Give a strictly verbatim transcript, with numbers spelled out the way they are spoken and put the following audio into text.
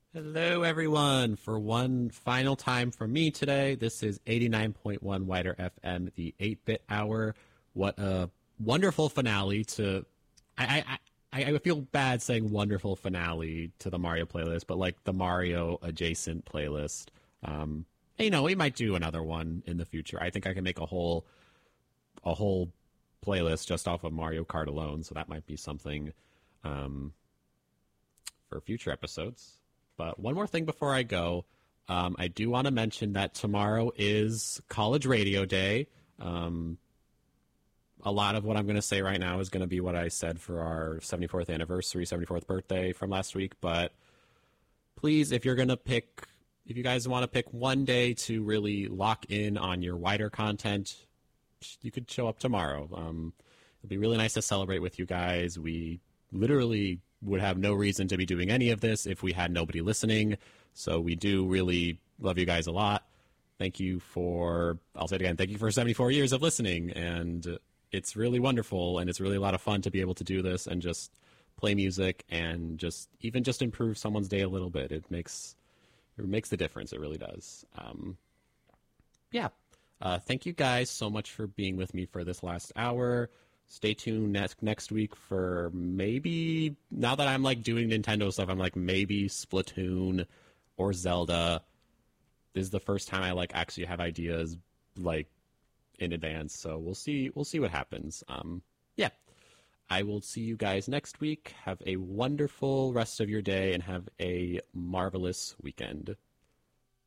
Hello, everyone. For one final time from me today, this is eighty-nine point one Wider F M, the eight-bit hour. What a wonderful finale to... I, I, I, I feel bad saying wonderful finale to the Mario playlist, but like the Mario adjacent playlist. Um, you know, we might do another one in the future. I think I can make a whole a whole playlist just off of Mario Kart alone, so that might be something um, for future episodes. But one more thing before I go, um, I do want to mention that tomorrow is College Radio Day. Um, a lot of what I'm going to say right now is going to be what I said for our seventy-fourth anniversary, seventy-fourth birthday from last week. But please, if you're going to pick, if you guys want to pick one day to really lock in on your wider content, you could show up tomorrow. Um, it'll be really nice to celebrate with you guys. We literally would have no reason to be doing any of this if we had nobody listening. So we do really love you guys a lot. Thank you for, I'll say it again, thank you for seventy-four years of listening. And it's really wonderful. And it's really a lot of fun to be able to do this and just play music and just even just improve someone's day a little bit. It makes, it makes the difference. It really does. Um, yeah. Uh, thank you guys so much for being with me for this last hour. Stay tuned next next week for maybe, now that I'm like doing Nintendo stuff, I'm like maybe Splatoon or Zelda. This is the first time I like actually have ideas like in advance, so we'll see we'll see what happens. Um, yeah, I will see you guys next week. Have a wonderful rest of your day and have a marvelous weekend.